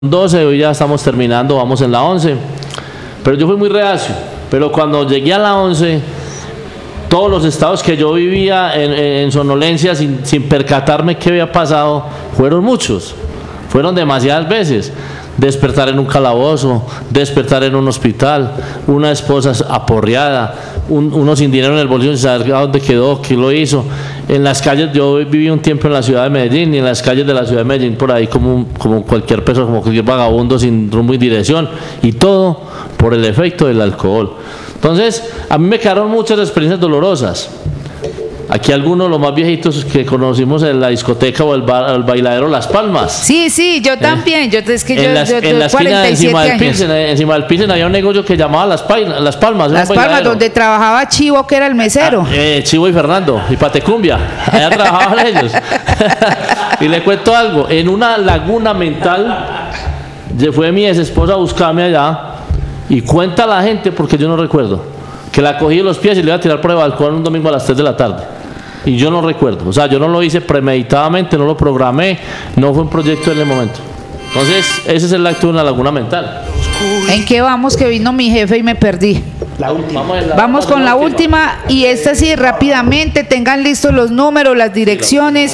12, hoy ya estamos terminando, vamos en la 11, pero yo fui muy reacio, pero cuando llegué a la 11, todos los estados que yo vivía en somnolencia sin percatarme qué había pasado, fueron muchos, fueron demasiadas veces. Despertar en un calabozo, despertar en un hospital, una esposa aporreada, uno sin dinero en el bolsillo, sin saber a dónde quedó, qué lo hizo. En las calles, yo viví un tiempo en la ciudad de Medellín, y en las calles de la ciudad de Medellín, por ahí como cualquier persona, como cualquier vagabundo sin rumbo y dirección, y todo por el efecto del alcohol. Entonces, a mí me quedaron muchas experiencias dolorosas. Aquí algunos, los más viejitos que conocimos en la discoteca o el bailadero Las Palmas. Sí, yo también. En la esquina encima del Pilsen había un negocio que llamaba Las Palmas. Las Palmas, donde trabajaba Chivo, que era el mesero. Chivo y Fernando, y Patecumbia. Allá trabajaban ellos. Y le cuento algo. En una laguna mental, fue mi ex esposa a buscarme allá, y cuenta la gente, porque yo no recuerdo, que la cogí de los pies y le iba a tirar por el balcón un domingo a las 3 de la tarde. Y yo no recuerdo, o sea, yo no lo hice premeditadamente, no lo programé, no fue un proyecto en el momento. Entonces, ese es el acto de una laguna mental. ¿En qué vamos? Que vino mi jefe y me perdí. La última. Vamos con la última, y esta sí, rápidamente, tengan listos los números, las direcciones.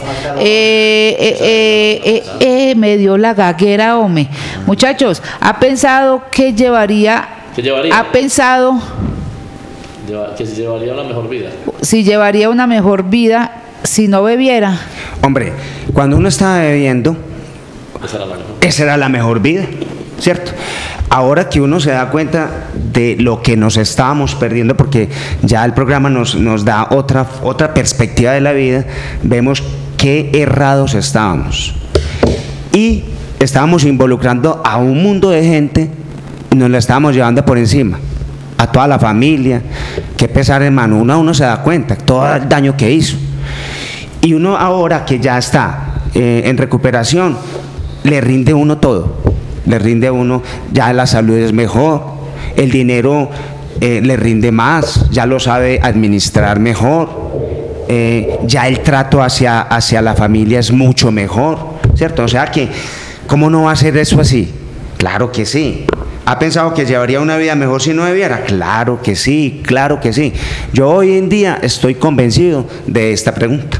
Me dio la gaguera, hombre. Muchachos, ¿ha pensado qué llevaría? ¿Qué llevaría? ¿Ha pensado que se llevaría una mejor vida? Si llevaría una mejor vida si no bebiera. Hombre, cuando uno estaba bebiendo, esa era la mejor vida, ¿cierto? Ahora que uno se da cuenta de lo que nos estábamos perdiendo, porque ya el programa nos da otra perspectiva de la vida, vemos qué errados estábamos. Y estábamos involucrando a un mundo de gente y nos la estábamos llevando por encima. A toda la familia, qué pesar, hermano. Uno se da cuenta todo el daño que hizo, y uno ahora que ya está en recuperación, le rinde uno todo, le rinde uno, ya la salud es mejor, el dinero le rinde más, ya lo sabe administrar mejor, ya el trato hacia la familia es mucho mejor, ¿cierto? O sea que, ¿cómo no va a ser eso así? Claro que sí. ¿Ha pensado que llevaría una vida mejor si no bebiera? Claro que sí, claro que sí. Yo hoy en día estoy convencido de esta pregunta.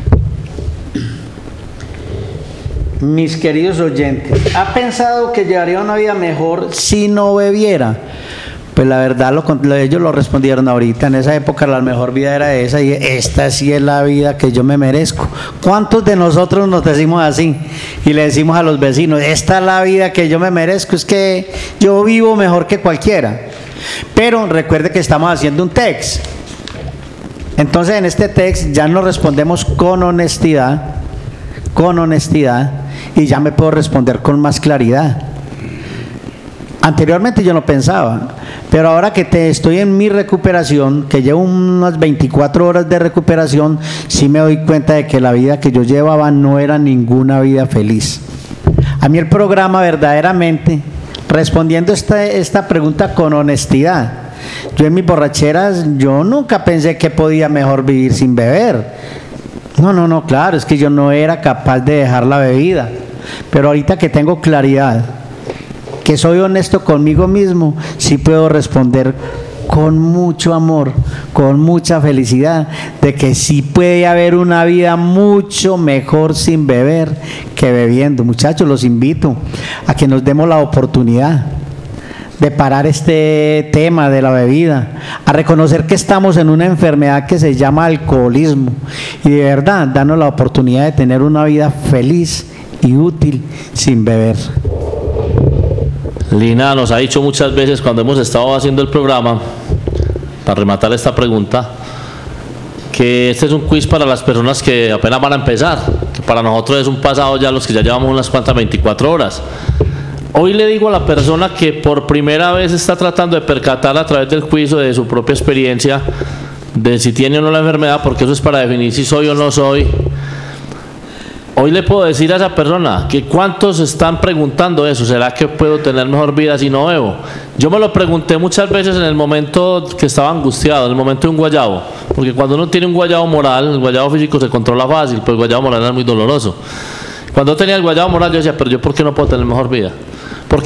Mis queridos oyentes, ¿ha pensado que llevaría una vida mejor si no bebiera? Pues la verdad, ellos lo respondieron ahorita. En esa época la mejor vida era esa, y esta sí es la vida que yo me merezco. ¿Cuántos de nosotros nos decimos así? Y le decimos a los vecinos, esta es la vida que yo me merezco, es que yo vivo mejor que cualquiera. Pero recuerde que estamos haciendo un text. Entonces, en este text ya nos respondemos con honestidad, y ya me puedo responder con más claridad. Anteriormente yo no pensaba, pero ahora que estoy en mi recuperación, que llevo unas 24 horas de recuperación, sí me doy cuenta de que la vida que yo llevaba no era ninguna vida feliz. A mí el programa, verdaderamente, respondiendo esta pregunta con honestidad, yo en mis borracheras, yo nunca pensé que podía mejor vivir sin beber. No, claro, es que yo no era capaz de dejar la bebida, pero ahorita que tengo claridad, que soy honesto conmigo mismo, sí puedo responder con mucho amor, con mucha felicidad, de que sí puede haber una vida mucho mejor sin beber que bebiendo. Muchachos, los invito a que nos demos la oportunidad de parar este tema de la bebida, a reconocer que estamos en una enfermedad que se llama alcoholismo, y de verdad darnos la oportunidad de tener una vida feliz y útil sin beber. Lina nos ha dicho muchas veces cuando hemos estado haciendo el programa, para rematar esta pregunta, que este es un quiz para las personas que apenas van a empezar, que para nosotros es un pasado ya los que ya llevamos unas cuantas 24 horas. Hoy le digo a la persona que por primera vez está tratando de percatar a través del quiz o de su propia experiencia de si tiene o no la enfermedad, porque eso es para definir si soy o no soy. Hoy le puedo decir a esa persona que cuántos están preguntando eso, ¿será que puedo tener mejor vida si no bebo? Yo me lo pregunté muchas veces en el momento que estaba angustiado, en el momento de un guayabo, porque cuando uno tiene un guayabo moral, el guayabo físico se controla fácil, pero el guayabo moral es muy doloroso. Cuando tenía el guayabo moral yo decía, pero yo ¿por qué no puedo tener mejor vida?